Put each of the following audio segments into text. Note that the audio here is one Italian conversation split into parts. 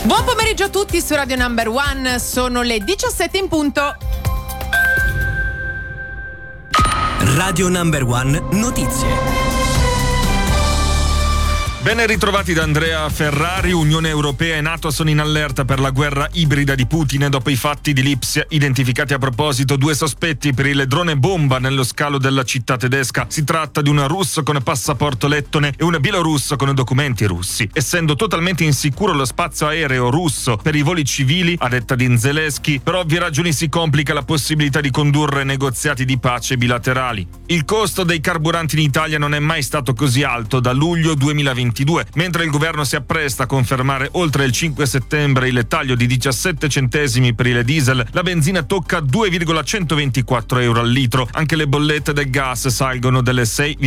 Buon pomeriggio a tutti su Radio Number One, sono le 17 in punto. Radio Number One Notizie. Ben ritrovati da Andrea Ferrari. Unione Europea e NATO sono in allerta per la guerra ibrida di Putin dopo i fatti di Lipsia. Identificati a proposito 2 sospetti per il drone bomba nello scalo della città tedesca. Si tratta di un russo con passaporto lettone e un bielorusso con documenti russi. Essendo totalmente insicuro lo spazio aereo russo per i voli civili, a detta di Zelensky, per ovvie ragioni si complica la possibilità di condurre negoziati di pace bilaterali. Il costo dei carburanti in Italia non è mai stato così alto da luglio 2022. Mentre il governo si appresta a confermare oltre il 5 settembre il taglio di 17 centesimi per il diesel, la benzina tocca 2,124 euro al litro. Anche le bollette del gas salgono del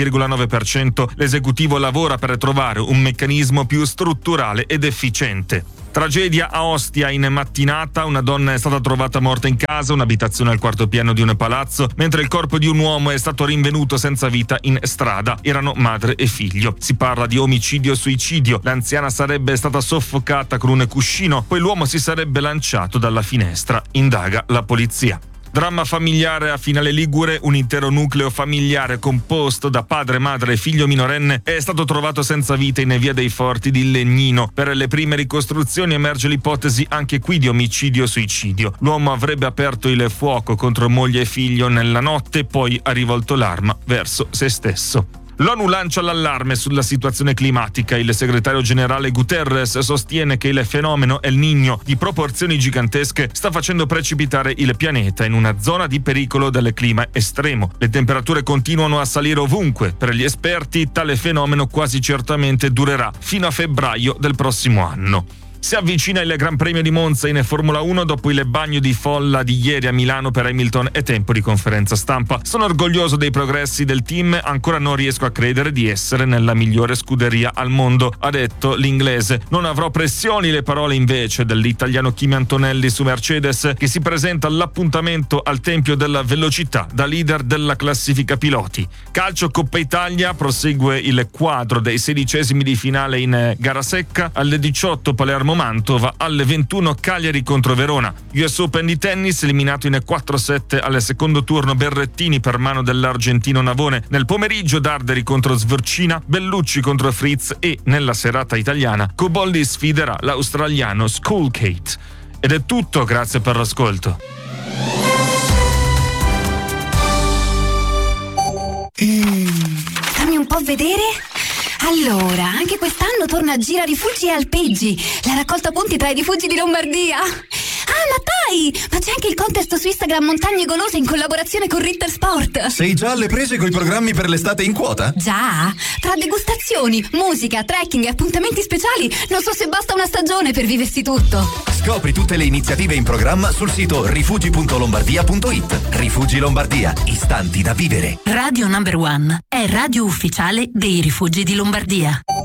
6,9%. L'esecutivo lavora per trovare un meccanismo più strutturale ed efficiente. Tragedia a Ostia in mattinata, una donna è stata trovata morta in casa, un'abitazione al 4º piano di un palazzo, mentre il corpo di un uomo è stato rinvenuto senza vita in strada. Erano madre e figlio. Si parla di omicidio-suicidio. L'anziana sarebbe stata soffocata con un cuscino, poi l'uomo si sarebbe lanciato dalla finestra. Indaga la polizia. Dramma familiare a Finale Ligure, un intero nucleo familiare composto da padre, madre e figlio minorenne è stato trovato senza vita in via dei Forti di Legnino. Per le prime ricostruzioni emerge l'ipotesi anche qui di omicidio-suicidio. L'uomo avrebbe aperto il fuoco contro moglie e figlio nella notte, poi ha rivolto l'arma verso se stesso. L'ONU lancia l'allarme sulla situazione climatica. Il segretario generale Guterres sostiene che il fenomeno El Niño di proporzioni gigantesche sta facendo precipitare il pianeta in una zona di pericolo del clima estremo. Le temperature continuano a salire ovunque. Per gli esperti, tale fenomeno quasi certamente durerà fino a febbraio del prossimo anno. Si avvicina il Gran Premio di Monza in Formula 1 dopo il bagno di folla di ieri a Milano per Hamilton e tempo di conferenza stampa. Sono orgoglioso dei progressi del team, ancora non riesco a credere di essere nella migliore scuderia al mondo, ha detto l'inglese. Non avrò pressioni, le parole invece dell'italiano Kimi Antonelli su Mercedes, che si presenta all'appuntamento al Tempio della Velocità da leader della classifica piloti. Calcio Coppa Italia, prosegue il quadro dei 16esimi di finale in gara secca. Alle 18 Palermo Mantova, alle 21 Cagliari contro Verona. US Open di tennis, eliminato in 4-7 al secondo turno Berrettini per mano dell'argentino Navone. Nel pomeriggio Darderi contro Svercina, Bellucci contro Fritz e nella serata italiana Cobolli sfiderà l'australiano Schoolgate. Ed è tutto, grazie per l'ascolto. Fammi un po' vedere. Allora, anche quest'anno torna Gira Rifugi e Alpeggi, la raccolta punti tra i rifugi di Lombardia. Ah, ma dai! Ma c'è anche il contest su Instagram Montagne Golose in collaborazione con Ritter Sport. Sei già alle prese coi programmi per l'estate in quota? Già? Tra degustazioni, musica, trekking e appuntamenti speciali, non so se basta una stagione per viversi tutto. Scopri tutte le iniziative in programma sul sito rifugi.lombardia.it. Rifugi Lombardia, istanti da vivere. Radio Number One è radio ufficiale dei Rifugi di Lombardia.